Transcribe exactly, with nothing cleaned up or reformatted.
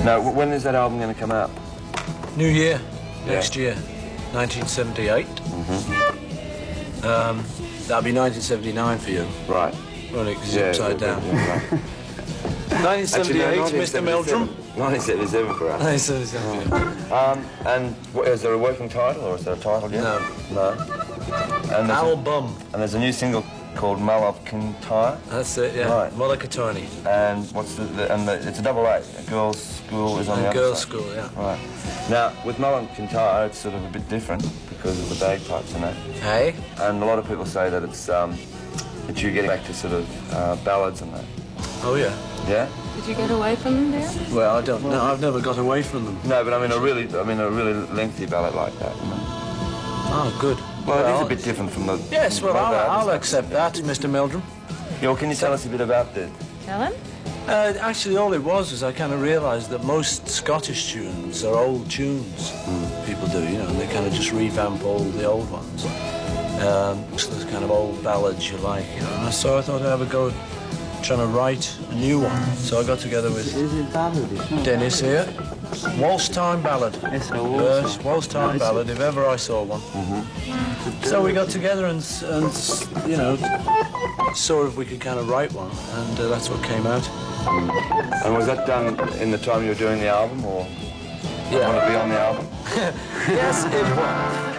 Now, when is that album going to come out? New Year, Yeah. next year, nineteen seventy-eight. Mm-hmm. Um, that'll be nineteen seventy-nine for you. Right. Won't it? 'Cause it's Yeah, upside yeah, down. yeah, right. nineteen seventy-eight, Mister Meldrum. nineteen seventy-seven for us. nineteen seventy-seven. Um, and what, is there a working title, or is there a title yet? No. No. And there's, a, Album. and there's a new single called Mull of Kintyre. That's it, yeah. Right. Mulligatawny. And what's the, the and the, it's a double A. A girls' school is on the And other girls' side. school, yeah. Right. Now, with Mull of Kintyre, it's sort of a bit different because of the bagpipes and that. Hey? And a lot of people say that it's um, that you're getting back to sort of uh, ballads and that. Oh, yeah. Yeah. Did you get away from them there? Well, I don't know. I've never got away from them. No, but I mean a really, I mean a really lengthy ballad like that. You know? Oh, good. Well, well, it is a bit different from the. Yes, well, from the I'll, I'll others. accept that, Mister Meldrum. Yeah, well, can you tell us a bit about this? Tell him. Uh, actually, all it was was I kind of realised that most Scottish tunes are old tunes. Mm. People do, you know, and they kind of just revamp all the old ones. Um, so there's kind of old ballads you like, you know. And so I thought I'd have a go trying to write a new one. So I got together with Dennis here. Waltz Time Ballad. Yes, Waltz Time Ballad, if ever I saw one. Mm-hmm. So we got together and, and, you know, saw if we could kind of write one, and uh, that's what came out. Mm. And was that done in the time you were doing the album, or yeah. want to be on the album? Yes, it was.